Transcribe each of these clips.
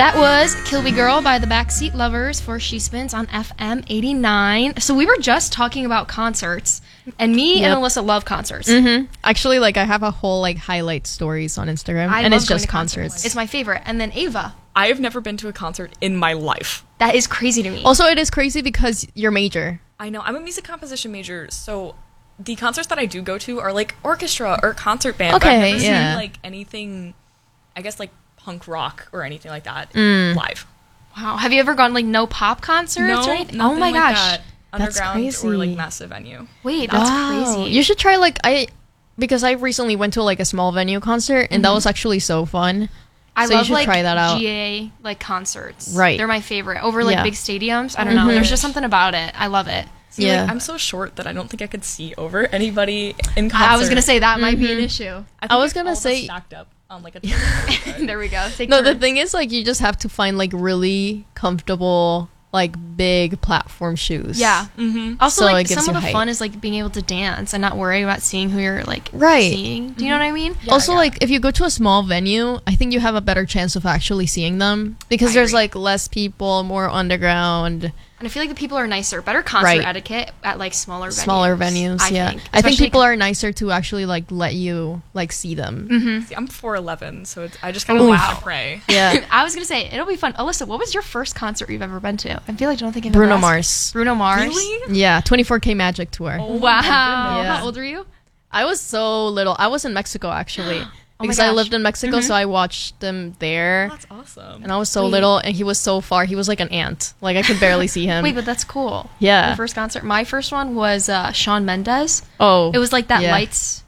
That was Kill Me Girl by the Backseat Lovers for She Spins on FM 89. So we were just talking about concerts, and me and Alyssa love concerts. Actually, like, I have a whole, like, highlight stories on Instagram, I and love it's going just to concerts. It's my favorite. And then Ava. I have never been to a concert in my life. That is crazy to me. Also, it is crazy because you're major. I know. I'm a music composition major, so the concerts that I do go to are like orchestra or concert band. Okay, but I've never yeah. seen like anything, I guess, like punk rock or anything like that live. Wow. Have you ever gone, like, no pop concerts or anything? Oh my nothing like gosh. that. That's Underground crazy. or like massive venue. Wait, that's Wow. crazy. You should try, like, because I recently went to, like, a small venue concert, and that was actually so fun. I So you love, should like, try that out. GA, like, concerts. Right. They're my favorite. Over, like, Yeah. big stadiums. I don't know. There's just something about it. I love it. See, Yeah. like, I'm so short that I don't think I could see over anybody in concert. I was going to say that might be an issue. think I was if gonna all of us say- stacked up on like a There we go. Take No, the turns. thing is, like, you just have to find, like, really comfortable, like, big platform shoes. Yeah. Also, So like, it gives some you of the height. fun is, like, being able to dance and not worry about seeing who you're, like, Right. seeing. Do you know what I mean? Also, like, if you go to a small venue, I think you have a better chance of actually seeing them because there's, like, less people, more underground, And I feel like the people are nicer. Better concert Right. etiquette at, like, smaller venues. I Yeah. think. I think Especially- people are nicer to actually, like, let you, like, see them. See, I'm 4'11", so I just kind of have to pray. Yeah. I was going to say, it'll be fun. Alyssa, what was your first concert you've ever been to? I feel like I don't think I've Bruno ever asked. Mars. Bruno Mars? Really? Yeah, 24K Magic Tour. Oh Wow. my goodness. Yeah. How old are you? I was so little. I was in Mexico, actually. Oh my because I gosh. lived in Mexico, so I watched them there. That's awesome. And I was so Wait. little, and he was so far. He was like an ant. Like, I could barely see him. Wait, but that's cool. Yeah. Your first concert. My first one was Shawn Mendes. Oh. It was like that yeah. lights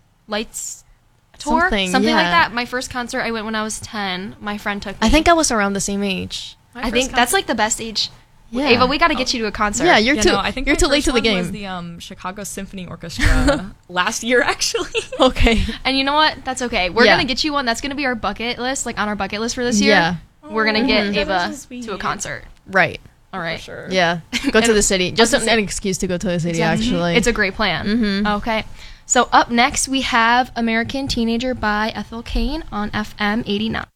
tour, Something, like yeah. that. My first concert I went when I was 10. My friend took me. I think I was around the same age. My I first think that's concert- like the best age. Yeah. Ava, we got to get you to a concert. Yeah, you're Yeah, too. no, I think you're my too late first to the one was game. the Chicago Symphony Orchestra last year, actually. Okay. And you know what? That's okay. We're Yeah. gonna get you one. That's gonna be our bucket list, like on our bucket list for this year. Yeah. We're gonna get that Ava was so sweet. to a concert. Right. All right. For sure. Yeah. Go to the city. Just gonna an say- excuse to go to the city, Exactly. actually. It's a great plan. Okay. So up next we have American Teenager by Ethel Cain on FM 89.